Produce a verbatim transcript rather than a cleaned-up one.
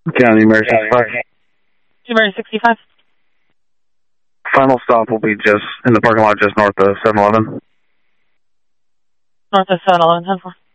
County Mary sixty-five. Mary sixty-five. Final stop will be just in the parking lot just north of seven eleven. North of seven eleven, ten four.